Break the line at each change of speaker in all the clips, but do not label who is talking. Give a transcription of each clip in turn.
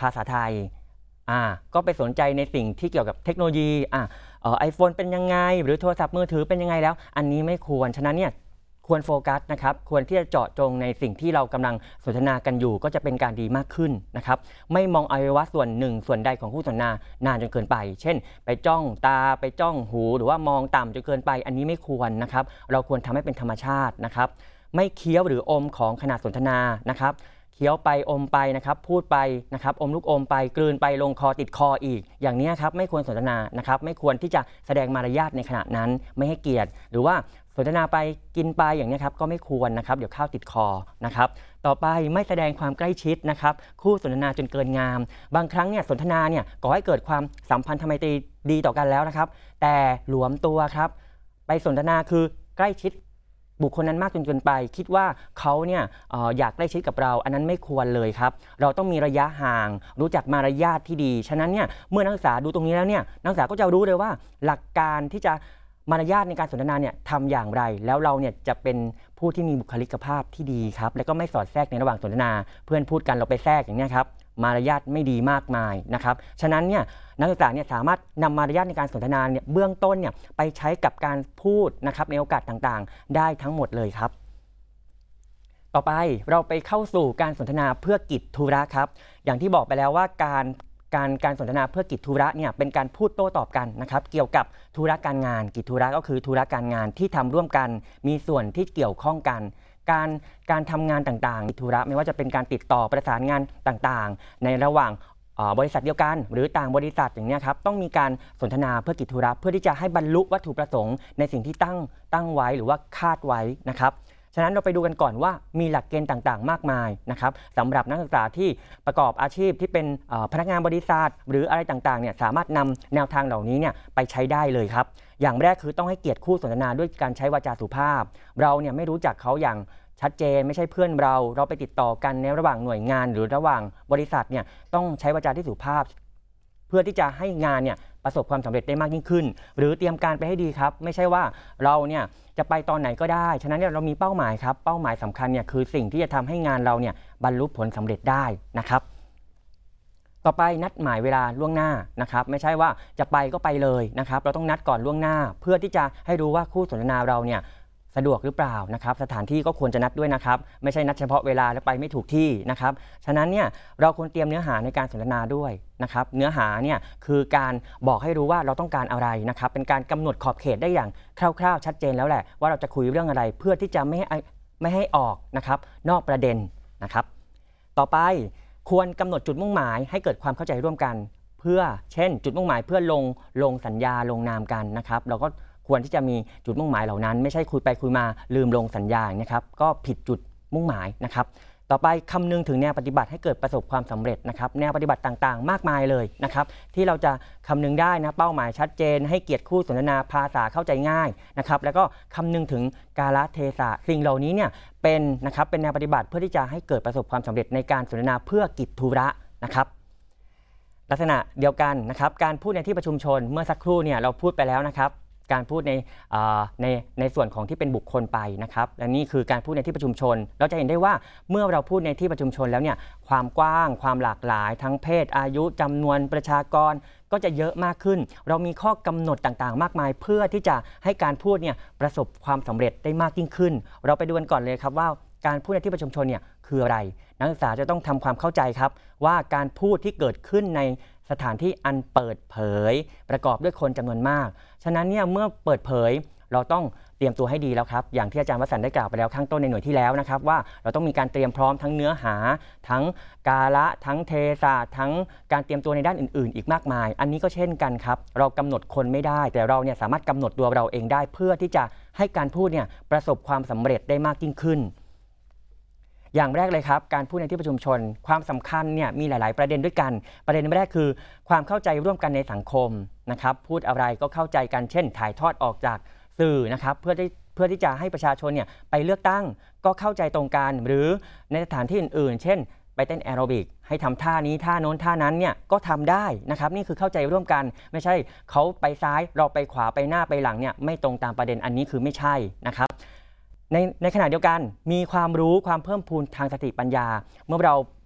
ภาษาไทยก็ไปสนใจในสิ่งที่เกี่ยวกับเทคโนโลยีiPhone เป็นยังไงหรือโทรศัพท์มือถือเป็นยังไงแล้วอันนี้ไม่ควรฉะนั้นเนี่ยควรโฟกัสนะครับควรที่จะเจาะจงในสิ่งที่เรากำลังสนทนากันอยู่ก็จะเป็นการดีมากขึ้นนะครับไม่มองอวัยวะส่วนหนึ่งส่วนใดของคู่สนทนานานจนเกินไปเช่นไปจ้องตาไปจ้องหูหรือว่ามองต่ำจนเกินไปอันนี้ไม่ควรนะครับเราควรทำให้เป็นธรรมชาตินะครับไม่เคี้ยวหรืออมของขณะสนทนานะครับเคี้ยวไปอมไปนะครับพูดไปนะครับอมลูกอมไปกลืนไปลงคอติดคออีกอย่างนี้ครับไม่ควรสนทนานะครับไม่ควรที่จะแสดงมารยาทในขณะนั้นไม่ให้เกียรติหรือว่าสนทนาไปกินไปอย่างนี้ครับก็ไม่ควรนะครับเดี๋ยวข้าวติดคอนะครับต่อไปไม่แสดงความใกล้ชิดนะครับคู่สนทนาจนเกินงามบางครั้งเนี่ยสนทนาเนี่ยก่อให้เกิดความสัมพันธ์ทางไมตรีดีต่อกันแล้วนะครับแต่หลวมตัวครับไปสนทนาคือใกล้ชิดบุคคลนั้นมากจนเกินไปคิดว่าเขาเนี่ยอยากใกล้ชิดกับเราอันนั้นไม่ควรเลยครับเราต้องมีระยะห่างรู้จักมารยาทที่ดีฉะนั้นเนี่ยเมื่อนักศึกษาดูตรงนี้แล้วเนี่ยนักศึกษาก็จะรู้เลยว่าหลักการที่จะมารยาทในการสนทนาเนี่ยทำอย่างไรแล้วเราเนี่ยจะเป็นผู้ที่มีบุคลิกภาพที่ดีครับและก็ไม่สอดแทรกในระหว่างสนทนาเพื่อนพูดกันเราไปแทรกอย่างนี้ครับมารยาทไม่ดีมากมายนะครับฉะนั้นเนี่ยนักศึกษาเนี่ยสามารถนำมารยาทในการสนทนาเนี่ยเบื้องต้นเนี่ยไปใช้กับการพูดนะครับในโอกาสต่างๆได้ทั้งหมดเลยครับต่อไปเราไปเข้าสู่การสนทนาเพื่อกิจธุระครับอย่างที่บอกไปแล้วว่าการสนทนาเพื่อกิจธุระเนี่ยเป็นการพูดโต้ตอบกันนะครับเกี่ยวกับธุระการงานกิจธุระก็คือธุระการงานที่ทำร่วมกันมีส่วนที่เกี่ยวข้องกันการทำงานต่างๆกิจธุระไม่ว่าจะเป็นการติดต่อประสานงานต่างๆในระหว่างบริษัทเดียวกันหรือต่างบริษัทอย่างนี้ครับต้องมีการสนทนาเพื่อกิจธุระเพื่อที่จะให้บรรลุวัตถุประสงค์ในสิ่งที่ตั้งไว้หรือว่าคาดไว้นะครับฉะนั้นเราไปดูกันก่อนว่ามีหลักเกณฑ์ต่างๆมากมายนะครับสำหรับนักศึกษาที่ประกอบอาชีพที่เป็นพนักงานบริษัทหรืออะไรต่างๆเนี่ยสามารถนำแนวทางเหล่านี้เนี่ยไปใช้ได้เลยครับอย่างแรกคือต้องให้เกียรติคู่สนทนาด้วยการใช้วาจาสุภาพเราเนี่ยไม่รู้จักเขาอย่างชัดเจนไม่ใช่เพื่อนเราไปติดต่อกันในระหว่างหน่วยงานหรือระหว่างบริษัทเนี่ยต้องใช้วาจาที่สุภาพเพื่อที่จะให้งานเนี่ยประสบความสำเร็จได้มากยิ่งขึ้นหรือเตรียมการไปให้ดีครับไม่ใช่ว่าเราเนี่ยจะไปตอนไหนก็ได้ฉะนั้นเนี่ยเรามีเป้าหมายครับเป้าหมายสำคัญเนี่ยคือสิ่งที่จะทำให้งานเราเนี่ยบรรลุผลสำเร็จได้นะครับต่อไปนัดหมายเวลาล่วงหน้านะครับไม่ใช่ว่าจะไปก็ไปเลยนะครับเราต้องนัดก่อนล่วงหน้าเพื่อที่จะให้รู้ว่าคู่สนทนาเราเนี่ยสะดวกหรือเปล่านะครับสถานที่ก็ควรจะนัดด้วยนะครับไม่ใช่นัดเฉพาะเวลาแล้วไปไม่ถูกที่นะครับฉะนั้นเนี่ยเราควรเตรียมเนื้อหาในการสนทนาด้วยนะครับเนื้อหาเนี่ยคือการบอกให้รู้ว่าเราต้องการอะไรนะครับเป็นการกำหนดขอบเขตได้อย่างคร่าวๆชัดเจนแล้วแหละว่าเราจะคุยเรื่องอะไรเพื่อที่จะไม่ให้ออกนะครับนอกประเด็นนะครับต่อไปควรกำหนดจุดมุ่งหมายให้เกิดความเข้าใจร่วมกันเพื่อเช่นจุดมุ่งหมายเพื่อลงสัญญาลงนามกันนะครับเราก็ควรที่จะมีจุดมุ่งหมายเหล่านั้นไม่ใช่คุยไปคุยมาลืมลงสัญญานะครับก็ผิดจุดมุ่งหมายนะครับต่อไปคำนึงถึงแนวปฏิบัติให้เกิดประสบความสำเร็จนะครับแนวปฏิบัติต่างๆมากมายเลยนะครับที่เราจะคำนึงได้นะเป้าหมายชัดเจนให้เกียรติคู่สนทนาภาษาเข้าใจง่ายนะครับแล้วก็คำนึงถึงกาลเทศะสิ่งเหล่านี้เนี่ยเป็นแนวปฏิบัติเพื่อที่จะให้เกิดประสบความสำเร็จในการสนทนาเพื่อกิจธุระนะครับลักษณะเดียวกันนะครับการพูดในที่ประชุมชนเมื่อสักครู่เนี่ยเราพูดไปแล้วนะครับการพูดในส่วนของที่เป็นบุคคลไปนะครับและนี่คือการพูดในที่ประชุมชนเราจะเห็นได้ว่าเมื่อเราพูดในที่ประชุมชนแล้วเนี่ยความกว้างความหลากหลายทั้งเพศอายุจำนวนประชากรก็จะเยอะมากขึ้นเรามีข้อกำหนดต่างๆมากมายเพื่อที่จะให้การพูดเนี่ยประสบความสำเร็จได้มากยิ่งขึ้นเราไปดูกันก่อนเลยครับว่าการพูดในที่ประชุมชนเนี่ยคืออะไรนักศึกษาจะต้องทำความเข้าใจครับว่าการพูดที่เกิดขึ้นในสถานที่อันเปิดเผยประกอบด้วยคนจำนวนมากฉะนั้นเนี่ยเมื่อเปิดเผยเราต้องเตรียมตัวให้ดีแล้วครับอย่างที่อาจารย์วสันต์ได้กล่าวไปแล้วข้างต้นในหน่วยที่แล้วนะครับว่าเราต้องมีการเตรียมพร้อมทั้งเนื้อหาทั้งกาละทั้งเทศะทั้งการเตรียมตัวในด้านอื่นๆอีกมากมายอันนี้ก็เช่นกันครับเรากำหนดคนไม่ได้แต่เราเนี่ยสามารถกำหนดตัวเราเองได้เพื่อที่จะให้การพูดเนี่ยประสบความสำเร็จได้มากยิ่งขึ้นอย่างแรกเลยครับการพูดในที่ประชุมชนความสำคัญเนี่ยมีหลายๆประเด็นด้วยกันประเด็นแรกคือความเข้าใจร่วมกันในสังคมนะครับพูดอะไรก็เข้าใจกันเช่นถ่ายทอดออกจากสื่อนะครับเพื่อที่จะให้ประชาชนเนี่ยไปเลือกตั้งก็เข้าใจตรงกันหรือในสถานที่อื่นๆเช่นไปเต้นแอโรบิกให้ทำท่านี้ท่าโน้นท่านั้นเนี่ยก็ทำได้นะครับนี่คือเข้าใจร่วมกันไม่ใช่เขาไปซ้ายเราไปขวาไปหน้าไปหลังเนี่ยไม่ตรงตามประเด็นอันนี้คือไม่ใช่นะครับในขณะเดียวกันมีความรู้ความเพิ่มพูนทางสติปัญญาเมื่อเรา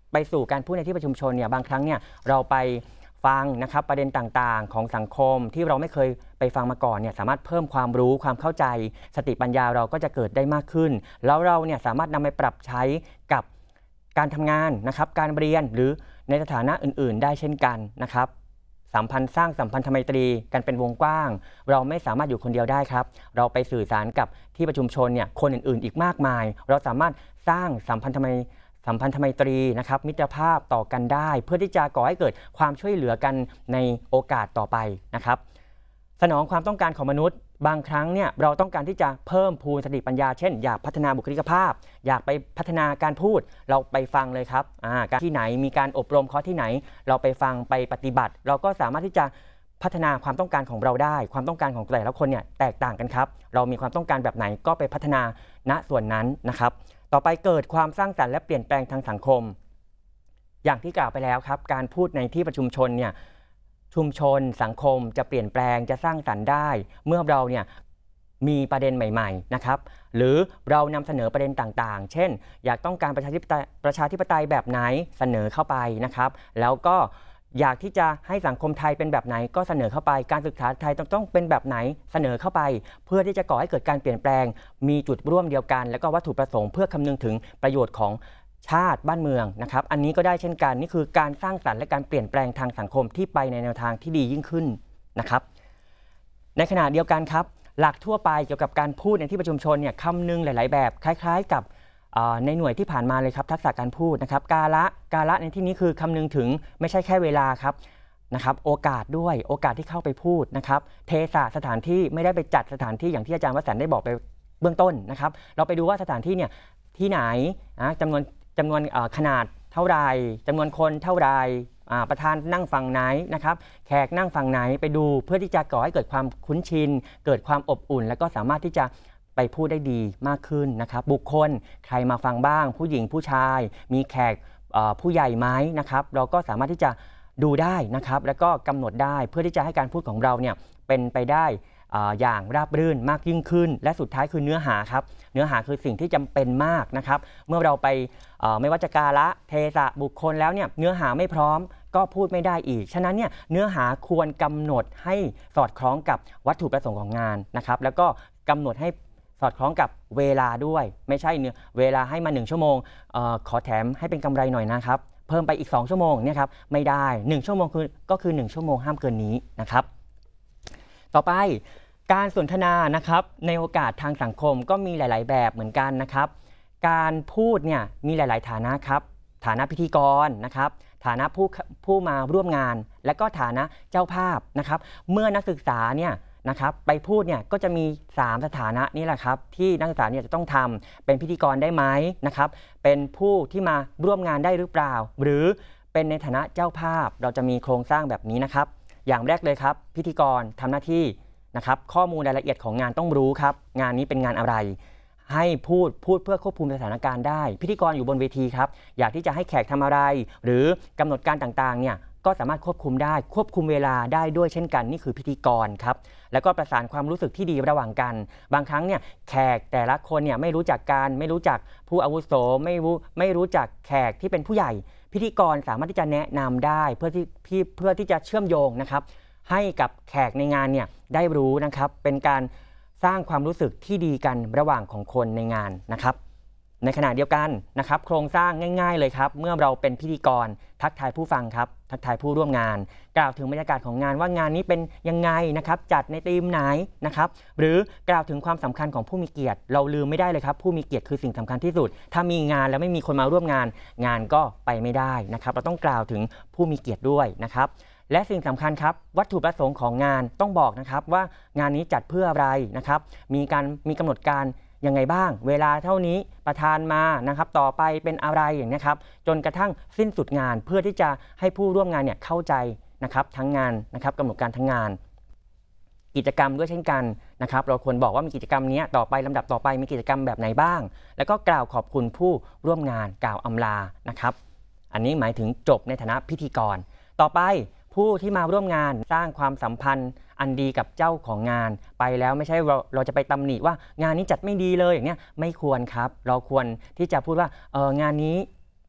ไปสู่การพูดในที่ประชุมชนเนี่ยบางครั้งเนี่ยเราไปฟังนะครับประเด็นต่างๆของสังคมที่เราไม่เคยไปฟังมาก่อนเนี่ยสามารถเพิ่มความรู้ความเข้าใจสติปัญญาเราก็จะเกิดได้มากขึ้นแล้วเราเนี่ยสามารถนำไปปรับใช้กับการทำงานนะครับการเรียนหรือในสถานะอื่นๆได้เช่นกันนะครับสัมพันธ์สร้างสัมพันธไมตรีกันเป็นวงกว้างเราไม่สามารถอยู่คนเดียวได้ครับเราไปสื่อสารกับที่ประชุมชนเนี่ยคนอื่นๆอีกมากมายเราสามารถสร้างสัมพันธไมตรีนะครับมิตรภาพต่อกันได้เพื่อที่จะก่อให้เกิดความช่วยเหลือกันในโอกาสต่อไปนะครับสนองความต้องการของมนุษย์บางครั้งเนี่ยเราต้องการที่จะเพิ่มพูนสติปัญญาเช่นอยากพัฒนาบุคลิกภาพอยากไปพัฒนาการพูดเราไปฟังเลยครับการที่ไหนมีการอบรมคอร์สที่ไหนเราไปฟังไปปฏิบัติเราก็สามารถที่จะพัฒนาความต้องการของเราได้ความต้องการของแต่ละคนเนี่ยแตกต่างกันครับเรามีความต้องการแบบไหนก็ไปพัฒนาณส่วนนั้นนะครับต่อไปเกิดความสร้างสรรค์และเปลี่ยนแปลงทางสังคมอย่างที่กล่าวไปแล้วครับการพูดในที่ประชุมชนเนี่ยชุมชนสังคมจะเปลี่ยนแปลงจะสร้างสรรค์ได้เมื่อเราเนี่ยมีประเด็นใหม่ๆนะครับหรือเรานำเสนอประเด็นต่างๆเช่นอยากต้องการประชาธิปไตยแบบไหนเสนอเข้าไปนะครับแล้วก็อยากที่จะให้สังคมไทยเป็นแบบไหนก็เสนอเข้าไปการศึกษาไทยต้องเป็นแบบไหนเสนอเข้าไปเพื่อที่จะก่อให้เกิดการเปลี่ยนแปลงมีจุดร่วมเดียวกันแล้วก็วัตถุประสงค์เพื่อคำนึงถึงประโยชน์ของชาติบ้านเมืองนะครับอันนี้ก็ได้เช่นกันนี่คือการสร้างสรรค์และการเปลี่ยนแปลงทางสังคมที่ไปในแนวทางที่ดียิ่งขึ้นนะครับในขณะเดียวกันครับหลักทั่วไปเกี่ยวกับการพูดในที่ประชุมชนเนี่ยคำนึงหลายๆแบบคล้ายๆกับในหน่วยที่ผ่านมาเลยครับทักษะการพูดนะครับกาละในที่นี้คือคำนึงถึงไม่ใช่แค่เวลาครับนะครับโอกาสด้วยโอกาสที่เข้าไปพูดนะครับเทศะสถานที่ไม่ได้ไปจัดสถานที่อย่างที่อาจารย์วสันต์ได้บอกไปเบื้องต้นนะครับเราไปดูว่าสถานที่เนี่ยที่ไหนจำนวนขนาดเท่าไรจำนวนคนเท่าไรประธานนั่งฝั่งไหนนะครับแขกนั่งฝั่งไหนไปดูเพื่อที่จะก่อให้เกิดความคุ้นชินเกิดความอบอุ่นแล้วก็สามารถที่จะไปพูดได้ดีมากขึ้นนะครับบุคคลใครมาฟังบ้างผู้หญิงผู้ชายมีแขกผู้ใหญ่ไหมนะครับเราก็สามารถที่จะดูได้นะครับแล้วก็กำหนดได้เพื่อที่จะให้การพูดของเราเนี่ยเป็นไปได้อย่างราบรื่นมากยิ่งขึ้นและสุดท้ายคือเนื้อหาครับเนื้อหาคือสิ่งที่จำเป็นมากนะครับเมื่อเราไปไม่ว่าจะกาละเทศะบุคคลแล้วเนี่ยเนื้อหาไม่พร้อมก็พูดไม่ได้อีกฉะนั้นเนี่ยเนื้อหาควรกำหนดให้สอดคล้องกับวัตถุประสงค์ของงานนะครับแล้วก็กำหนดให้สอดคล้องกับเวลาด้วยไม่ใช่เวลาให้มา1 ชั่วโมงขอแถมให้เป็นกำไรหน่อยนะครับเพิ่มไปอีก2 ชั่วโมงเนี่ยครับไม่ได้1 ชั่วโมงก็คือ1 ชั่วโมงห้ามเกินนี้นะครับต่อไปการสนทนานะครับในโอกาสทางสังคมก็มีหลายๆแบบเหมือนกันนะครับการพูดเนี่ยมีหลายๆฐานะครับฐานะพิธีกรนะครับฐานะผู้มาร่วมงานและก็ฐานะเจ้าภาพนะครับเมื่อนักศึกษาเนี่ยนะครับไปพูดเนี่ยก็จะมี3 สถานะนี่แหละครับที่นักศึกษาเนี่ยจะต้องทำเป็นพิธีกรได้ไหมนะครับเป็นผู้ที่มาร่วมงานได้หรือเปล่าหรือเป็นในฐานะเจ้าภาพเราจะมีโครงสร้างแบบนี้นะครับอย่างแรกเลยครับพิธีกรทำหน้าที่นะครับข้อมูลรายละเอียดของงานต้องรู้ครับงานนี้เป็นงานอะไรให้พูดเพื่อควบคุมสถานการณ์ได้พิธีกรอยู่บนเวทีครับอยากที่จะให้แขกทำอะไรหรือกำหนดการต่างๆเนี่ยก็สามารถควบคุมได้ควบคุมเวลาได้ด้วยเช่นกันนี่คือพิธีกรครับแล้วก็ประสานความรู้สึกที่ดีระหว่างกันบางครั้งเนี่ยแขกแต่ละคนเนี่ยไม่รู้จักกันไม่รู้จักผู้อาวุโสไม่รู้จักแขกที่เป็นผู้ใหญ่พิธีกรสามารถที่จะแนะนำได้เพื่อที่จะเชื่อมโยงนะครับให้กับแขกในงานเนี่ยได้รู้นะครับเป็นการสร้างความรู้สึกที่ดีกันระหว่างของคนในงานนะครับในขณะเดียวกันนะครับโครงสร้างง่ายๆเลยครับเมื่อเราเป็นพิธีกรทักทายผู้ฟังครับทักทายผู้ร่วมงานกล่าวถึงบรรยากาศของงานว่างานนี้เป็นยังไงนะครับจัดในธีมไหนนะครับหรือกล่าวถึงความสำคัญของผู้มีเกียรติเราลืมไม่ได้เลยครับผู้มีเกียรติคือสิ่งสำคัญที่สุดถ้ามีงานแล้วไม่มีคนมาร่วมงานงานก็ไปไม่ได้นะครับเราต้องกล่าวถึงผู้มีเกียรติด้วยนะครับและสิ่งสำคัญครับวัตถุประสงค์ของงานต้องบอกนะครับว่างานนี้จัดเพื่ออะไรนะครับมีกำหนดการยังไงบ้างเวลาเท่านี้ประธานมานะครับต่อไปเป็นอะไรอย่างนี้ครับจนกระทั่งสิ้นสุดงานเพื่อที่จะให้ผู้ร่วมงานเนี่ยเข้าใจนะครับทั้งงานนะครับกำหนดการทั้งงานกิจกรรมด้วยเช่นกันนะครับเราควรบอกว่ามีกิจกรรมนี้ต่อไปลำดับต่อไปมีกิจกรรมแบบไหนบ้างแล้วก็กล่าวขอบคุณผู้ร่วมงานกล่าวอำลานะครับอันนี้หมายถึงจบในฐานะพิธีกรต่อไปผู้ที่มาร่วมงานสร้างความสัมพันธ์อันดีกับเจ้าของงานไปแล้วไม่ใช่เราจะไปตำหนิว่างานนี้จัดไม่ดีเลยอย่างเนี้ยไม่ควรครับเราควรที่จะพูดว่างานนี้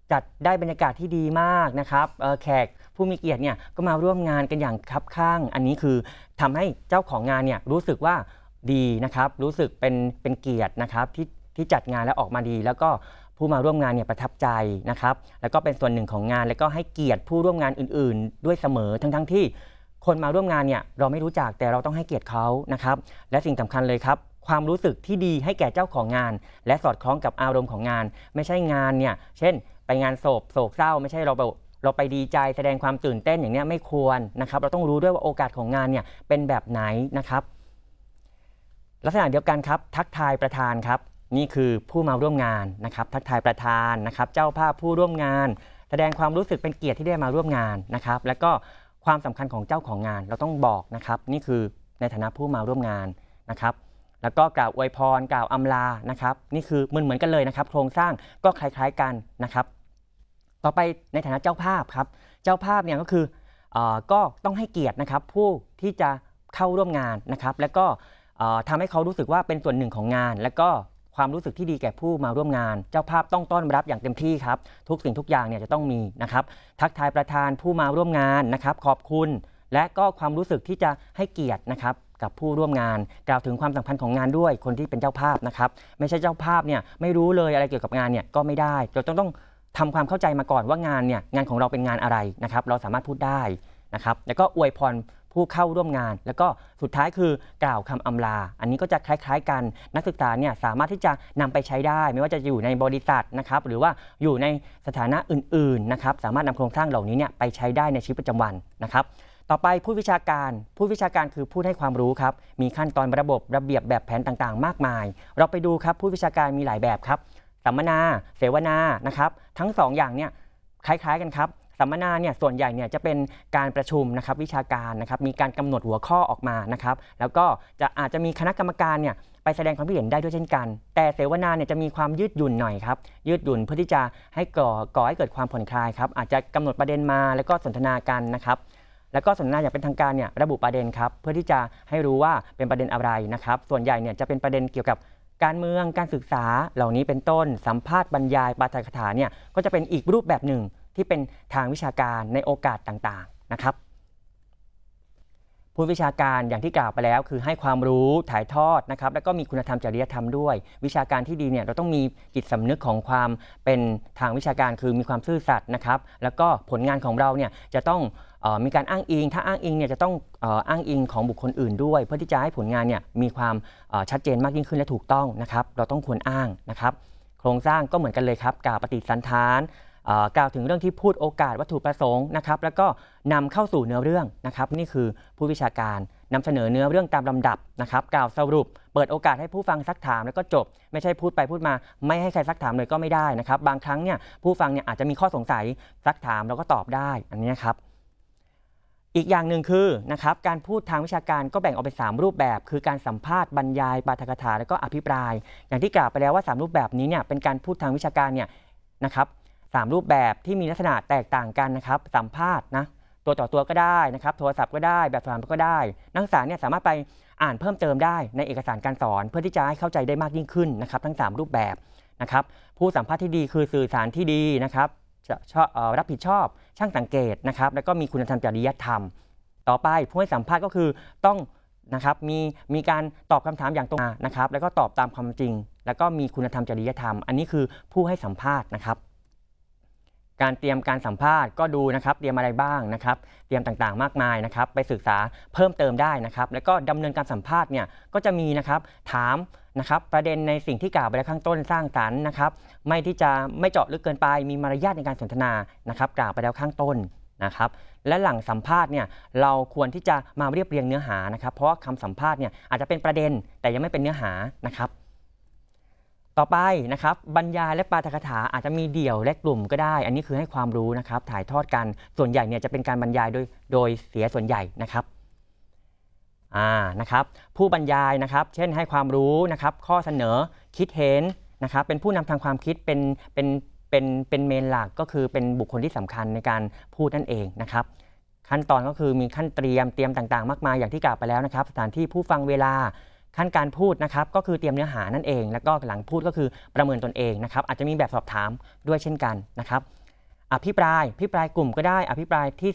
จัดได้บรรยากาศที่ดีมากนะครับแขกผู้มีเกียรติเนี่ยก็มาร่วมงานกันอย่างคับข้างอันนี้คือทำให้เจ้าของงานเนี่ยรู้สึกว่าดีนะครับรู้สึกเป็นเกียรตินะครับที่จัดงานแล้วออกมาดีแล้วก็ผู้มาร่วมงานเนี่ยประทับใจนะครับแล้วก็เป็นส่วนหนึ่งของงานแล้วก็ให้เกียรติผู้ร่วมงานอื่นๆด้วยเสมอทั้งที่คนมาร่วมงานเนี่ยเราไม่รู้จักแต่เราต้องให้เกียรติเขานะครับและสิ่งสำคัญเลยครับความรู้สึกที่ดีให้แก่เจ้าของงานและสอดคล้องกับอารมณ์ของงานไม่ใช่งานเนี่ยเช่นไปงานโศกเศร้าไม่ใช่เราไปดีใจแสดงความตื่นเต้นอย่างนี้ไม่ควรนะครับเราต้องรู้ด้วยว่าโอกาสของงานเนี่ยเป็นแบบไหนนะครับลักษณะเดียวกันครับทักทายประธานครับนี่คือผู้มาร่วมงานนะครับทักทายประธานนะครับเจ้าภาพผู้ร่วมงานแสดงความรู้สึกเป็นเกียรติที่ได้มาร่วมงานนะครับแล้วก็ความสำคัญของเจ้าของงานเราต้องบอกนะครับนี่คือในฐานะผู้มาร่วมงานนะครับแล้วก็กล่าวอวยพรกล่าวอำลานะครับนี่คือเหมือนกันเลยนะครับโครงสร้างก็คล้ายๆกันนะครับต่อไปในฐานะเจ้าภาพครับเจ้าภาพเนี่ยก็คือก็ต้องให้เกียรตินะครับผู้ที่จะเข้าร่วมงานนะครับแล้วก็ทำให้เขารู้สึกว่าเป็นส่วนหนึ่งของงานและก็ความรู้สึกที่ดีแก่ผู้มาร่วมงานเจ้าภาพต้องต้อนรับอย่างเต็มที่ครับทุกสิ่งทุกอย่างเนี่ยจะต้องมีนะครับทักทายประธานผู้มาร่วมงานนะครับขอบคุณและก็ความรู้สึกที่จะให้เกียรตินะครับกับผู้ร่วมงานกล่าวถึงความสำคัญของงานด้วยคนที่เป็นเจ้าภาพนะครับไม่ใช่เจ้าภาพเนี่ยไม่รู้เลยอะไรเกี่ยวกับงานเนี่ยก็ไม่ได้เราต้องทำความเข้าใจมาก่อนว่างานเนี่ยงานของเราเป็นงานอะไรนะครับเราสามารถพูดได้นะครับแล้วก็อวยพรผู้เข้าร่วมงานแล้วก็สุดท้ายคือกล่าวคำอำลาอันนี้ก็จะคล้ายๆกันนักศึกษาเนี่ยสามารถที่จะนำไปใช้ได้ไม่ว่าจะอยู่ในบริษัทนะครับหรือว่าอยู่ในสถานะอื่นๆนะครับสามารถนำโครงสร้างเหล่านี้เนี่ยไปใช้ได้ในชีวิตประจำวันนะครับต่อไปผู้วิชาการคือผู้ให้ความรู้ครับมีขั้นตอนระบบระเบียบแบบแผนต่างๆมากมายเราไปดูครับผู้วิชาการมีหลายแบบครับสัมมนาเสวนานะครับทั้ง2 อย่างเนี่ยคล้ายๆกันครับสัมมนาเนี่ยส่วนใหญ่เนี่ยจะเป็นการประชุมนะครับวิชาการนะครับมีการกำหนดหัวข้อออกมานะครับแล้วก็อาจจะมีคณะกรรมการเนี่ยไปแสดงความคิดเห็นได้ด้วยเช่นกันแต่เสวนาเนี่ยจะมีความยืดหยุ่นหน่อยครับยืดหยุ่นเพื่อที่จะให้ก่อให้เกิดความผ่อนคลายครับอาจจะกำหนดประเด็นมาแล้วก็สนทนากันนะครับแล้วก็สนทนาอย่างเป็นทางการเนี่ยระบุประเด็นครับเพื่อที่จะให้รู้ว่าเป็นประเด็นอะไรนะครับส่วนใหญ่เนี่ยจะเป็นประเด็นเกี่ยวกับการเมืองการศึกษาเหล่านี้เป็นต้นสัมภาษณ์บรรยายปาฐกถาเนี่ยก็จะเป็นอีกรูปแบบหนึ่งที่เป็นทางวิชาการในโอกาสต่างๆนะครับผู้วิชาการอย่างที่กล่าวไปแล้วคือให้ความรู้ถ่ายทอดนะครับแล้วก็มีคุณธรรมจริยธรรมด้วยวิชาการที่ดีเนี่ยเราต้องมีจิตสำนึกของความเป็นทางวิชาการคือมีความซื่อสัตย์นะครับแล้วก็ผลงานของเราเนี่ยจะต้องมีการอ้างอิงถ้าอ้างอิงเนี่ยจะต้องอ้างอิงของบุคคลอื่นด้วยเพื่อที่จะให้ผลงานเนี่ยมีความชัดเจนมากยิ่งขึ้นและถูกต้องนะครับเราต้องควรอ้างนะครับโครงสร้างก็เหมือนกันเลยครับกล่าวปฏิสันฐานกล่าวถึงเรื่องที่พูดโอกาสวัตถุประสงค์นะครับแล้วก็นำเข้าสู่เนื้อเรื่องนะครับนี่คือผู้วิชาการนำเสนอเนื้อเรื่องตามลำดับนะครับกล่าวสรุปเปิดโอกาสให้ผู้ฟังซักถามแล้วก็จบไม่ใช่พูดไปพูดมาไม่ให้ใครซักถามเลยก็ไม่ได้นะครับบางครั้งเนี่ยผู้ฟังเนี่ยอาจจะมีข้อสงสัยซักถามแล้วก็ตอบได้อันนี้ครับอีกอย่างหนึ่งคือนะครับการพูดทางวิชาการก็แบ่งออกเป็น3รูปแบบคือการสัมภาษณ์บรรยายปาฐกถาแล้วก็อภิปรายอย่างที่กล่าวไปแล้วว่า3รูปแบบนี้เนี่ยเป็นการพูดทางวิชาการเนี่ยนะครับ3รูปแบบที่มีลักษณะแตกต่างกันนะครับสัมภาษณ์นะตัวต่อตัวก็ได้นะครับโทรศัพท์ก็ได้แบบสอบถามก็ได้นักศึกษาเนี่ยสามารถไปอ่านเพิ่มเติมได้ในเอกสารการสอนเพื่อที่จะให้เข้าใจได้มากยิ่งขึ้นนะครับทั้ง3รูปแบบนะครับผู้สัมภาษณ์ที่ดีคือสื่อสารที่ดีนะครับรับผิดชอบช่างสังเกตนะครับแล้วก็มีคุณธรรมจริยธรรมต่อไปผู้ให้สัมภาษณ์ก็คือต้องนะครับมีการตอบคำถามอย่างตรงนะครับแล้วก็ตอบตามความจริงแล้วก็มีคุณธรรมจริยธรรมอันนี้คือผู้ให้สัมภาษณ์นะครับการเตรียมการสัมภาษณ์ก็ดูนะครับเตรียมอะไรบ้างนะครับเตรียมต่างๆมากมายนะครับไปศึกษาเพิ่มเติมได้นะครับแล้วก็ดำเนินการสัมภาษณ์เนี่ยก็จะมีนะครับถามนะครับประเด็นในสิ่งที่กล่าวไปแล้วข้างต้นสร้างสรรค์นะครับไม่ที่จะไม่เจาะลึกเกินไปมีมารยาทในการสนทนานะครับกล่าวไปแล้วข้างต้นนะครับและหลังสัมภาษณ์เนี่ยเราควรที่จะมาเรียบเรียงเนื้อหานะครับเพราะว่าคำสัมภาษณ์เนี่ยอาจจะเป็นประเด็นแต่ยังไม่เป็นเนื้อหานะครับต่อไปนะครับบรรยายและปาฐกถาอาจจะมีเดี่ยวและกลุ่มก็ได้อันนี้คือให้ความรู้นะครับถ่ายทอดกันส่วนใหญ่เนี่ยจะเป็นการบรรยายโดยเสียส่วนใหญ่นะครับนะครับผู้บรรยายนะครับเช่นให้ความรู้นะครับข้อเสนอคิดเห็นนะครับเป็นผู้นำทางความคิดเป็นเมนหลักก็คือเป็นบุคคลที่สำคัญในการพูดนั่นเองนะครับขั้นตอนก็คือมีขั้นเตรียมต่างๆมากมายอย่างที่กล่าวไปแล้วนะครับสถานที่ผู้ฟังเวลาขั้นการพูดนะครับก็คือเตรียมเนื้อหานั่นเองแล้วก็หลังพูดก็คือประเมินตนเองนะครับอาจจะมีแบบสอบถามด้วยเช่นกันนะครับอภิปรายกลุ่มก็ได้อภิปรายที่